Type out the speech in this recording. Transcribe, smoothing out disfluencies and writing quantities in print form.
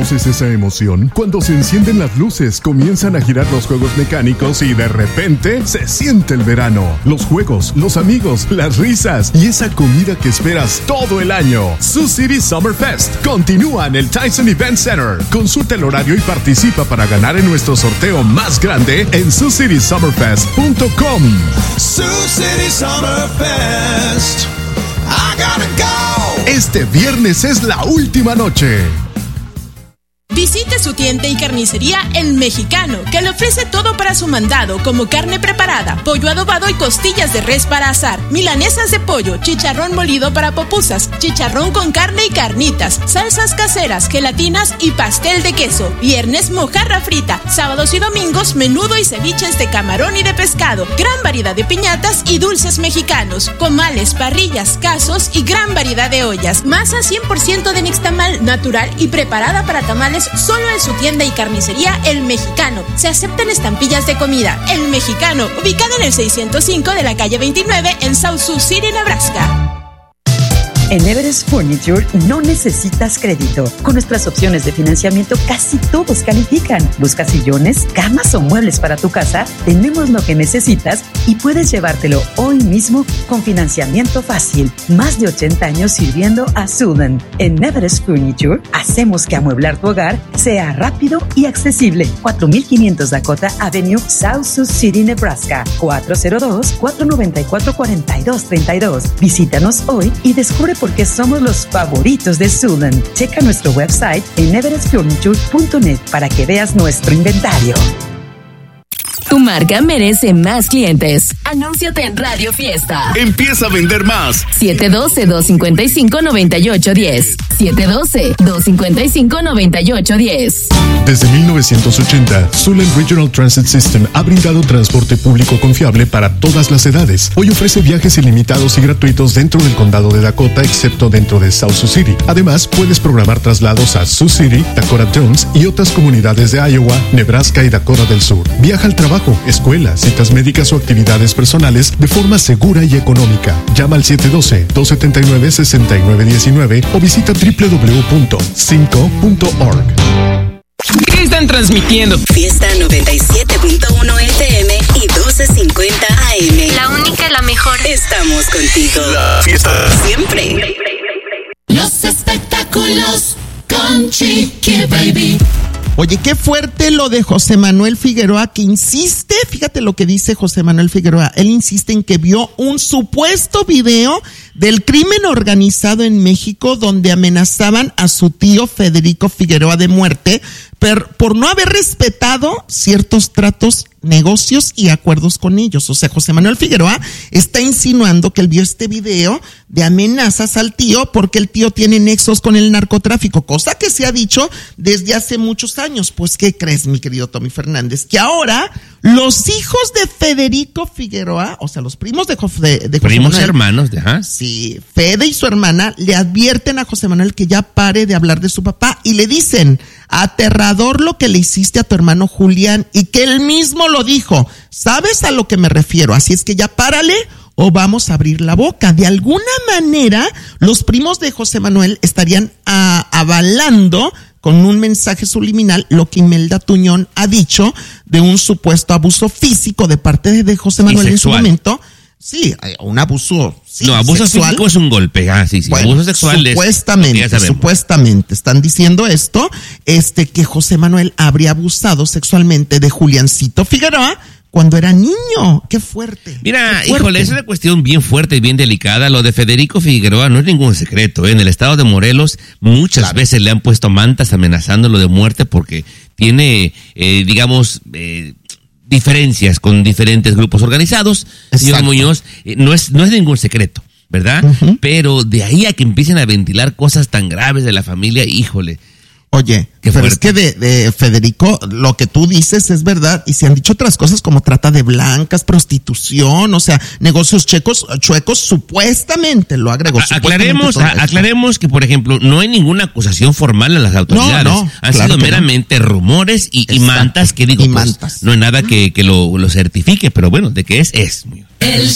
¿Conoces esa emoción? Cuando se encienden las luces, comienzan a girar los juegos mecánicos y de repente se siente el verano. Los juegos, los amigos, las risas y esa comida que esperas todo el año. Sioux City Summer Fest continúa en el Tyson Event Center. Consulta el horario y participa para ganar en nuestro sorteo más grande en SiouxCitySummerFest.com. Sioux City Summer Fest. I gotta go. Este viernes es la última noche. Visite su tienda y carnicería El Mexicano, que le ofrece todo para su mandado, como carne preparada, pollo adobado y costillas de res para asar, milanesas de pollo, chicharrón molido para pupusas, chicharrón con carne y carnitas, salsas caseras, gelatinas y pastel de queso. Viernes, mojarra frita. Sábados y domingos, menudo y ceviches de camarón y de pescado. Gran variedad de piñatas y dulces mexicanos, comales, parrillas, casos y gran variedad de ollas. Masa 100% de nixtamal, natural y preparada para tamales, solo en su tienda y carnicería El Mexicano. Se aceptan estampillas de comida. El Mexicano, ubicado en el 605 de la calle 29 en South Sioux City, Nebraska. En Everest Furniture no necesitas crédito. Con nuestras opciones de financiamiento casi todos califican. ¿Buscas sillones, camas o muebles para tu casa? Tenemos lo que necesitas y puedes llevártelo hoy mismo con financiamiento fácil. Más de 80 años sirviendo a Sudan. En Everest Furniture hacemos que amueblar tu hogar sea rápido y accesible. 4500 Dakota Avenue, South Sioux City, Nebraska. 402-494-4232. Visítanos hoy y descubre por qué somos los favoritos de Sudan. Checa nuestro website en everestfurniture.net para que veas nuestro inventario. Tu marca merece más clientes. Anúnciate en Radio Fiesta. Empieza a vender más. 712-255-9810. 712-255-9810. Desde 1980, Suland Regional Transit System ha brindado transporte público confiable para todas las edades. Hoy ofrece viajes ilimitados y gratuitos dentro del condado de Dakota, excepto dentro de South Sioux City. Además, puedes programar traslados a Sioux City, Dakota Jones y otras comunidades de Iowa, Nebraska y Dakota del Sur. Viaja al trabajo, escuela, citas médicas o actividades personales de forma segura y económica. Llama al 712-279-6919 o visita www.cinco.org. ¿Qué están transmitiendo? Fiesta 97.1 FM y 1250 AM. La única, la mejor. Estamos contigo. La fiesta. Siempre. Los espectáculos con Chiqui Baby. Oye, qué fuerte lo de José Manuel Figueroa, que insiste, fíjate lo que dice José Manuel Figueroa, él insiste en que vio un supuesto video del crimen organizado en México donde amenazaban a su tío Federico Figueroa de muerte por no haber respetado ciertos tratos, negocios y acuerdos con ellos. O sea, José Manuel Figueroa está insinuando que él vio este video de amenazas al tío porque el tío tiene nexos con el narcotráfico, cosa que se ha dicho desde hace muchos años. Pues, ¿qué crees, mi querido Tommy Fernández? Que ahora los hijos de Federico Figueroa, o sea, los primos de José primos Manuel, hermanos, ajá. Sí, Fede y su hermana le advierten a José Manuel que ya pare de hablar de su papá y le dicen: aterrador lo que le hiciste a tu hermano Julián, y que él mismo lo dijo. ¿Sabes a lo que me refiero? Así es que ya párale o vamos a abrir la boca. De alguna manera, los primos de José Manuel estarían avalando con un mensaje subliminal lo que Imelda Tuñón ha dicho de un supuesto abuso físico de parte de José Manuel en su momento. Sí, un abuso. Sí, no, abuso sexual. físico es un golpe. Sí. Bueno, abuso sexual supuestamente están diciendo esto, que José Manuel habría abusado sexualmente de Juliancito Figueroa cuando era niño. Qué fuerte. Mira, qué fuerte. híjole, es una cuestión bien fuerte y bien delicada. Lo de Federico Figueroa no es ningún secreto. En el estado de Morelos muchas veces le han puesto mantas amenazándolo de muerte porque tiene, diferencias con diferentes grupos organizados. Exacto. Señor Muñoz, no es ningún secreto, ¿verdad? Uh-huh. Pero de ahí a que empiecen a ventilar cosas tan graves de la familia, híjole. Oye, pero es que de Federico, lo que tú dices es verdad, y se han dicho otras cosas como trata de blancas, prostitución, o sea, negocios chuecos, supuestamente, lo agregó. Aclaremos que, por ejemplo, no hay ninguna acusación formal en las autoridades. No, han sido meramente rumores y mantas, que digo, mantas. No hay nada que lo certifique, pero bueno, de que es. El